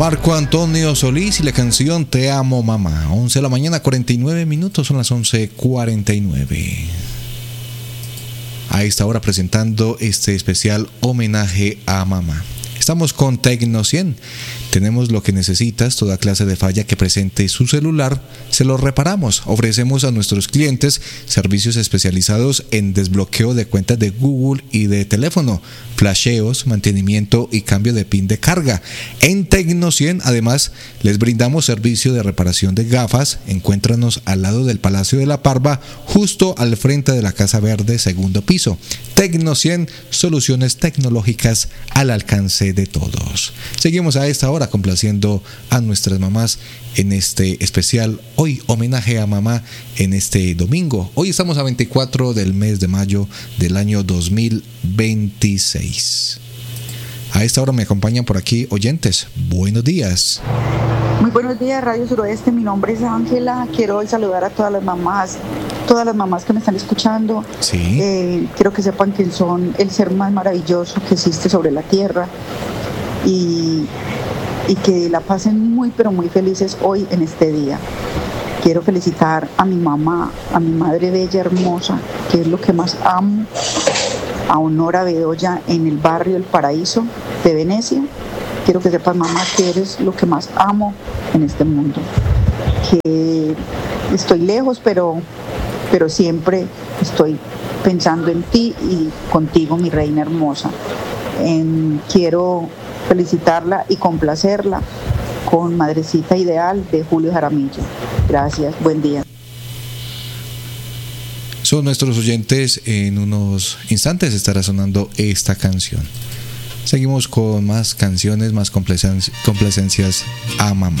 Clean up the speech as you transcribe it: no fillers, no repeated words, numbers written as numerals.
Marco Antonio Solís y la canción Te amo mamá. 11 de la mañana, 49 minutos, son las 11:49. A esta hora presentando este especial homenaje a mamá. Estamos con Tecno 100. Tenemos lo que necesitas, toda clase de falla que presente su celular, se lo reparamos. Ofrecemos a nuestros clientes servicios especializados en desbloqueo de cuentas de Google y de teléfono, flasheos, mantenimiento y cambio de pin de carga. En Tecno 100, además, les brindamos servicio de reparación de gafas. Encuéntranos al lado del Palacio de la Parva, justo al frente de la Casa Verde, segundo piso. Tecno 100, soluciones tecnológicas al alcance de todos. Seguimos a esta hora complaciendo a nuestras mamás en este especial hoy homenaje a mamá en este domingo. Hoy estamos a 24 del mes de mayo del año 2026. A esta hora me acompañan por aquí oyentes. Buenos días. Muy buenos días, Radio Suroeste. Mi nombre es Ángela. Quiero hoy saludar a todas las mamás que me están escuchando. Sí. Quiero que sepan que son el ser más maravilloso que existe sobre la tierra y que la pasen muy pero muy felices hoy en este día. Quiero felicitar a mi mamá, a mi madre bella, hermosa, que es lo que más amo, a Honora Bedoya en el barrio El Paraíso de Venecia. Quiero que sepas, mamá, que eres lo que más amo en este mundo. Que estoy lejos, pero siempre estoy pensando en ti y contigo, mi reina hermosa. Quiero felicitarla y complacerla con Madrecita Ideal de Julio Jaramillo. Gracias, buen día. Son nuestros oyentes. En unos instantes estará sonando esta canción. Seguimos con más canciones, más complacencias a mamá.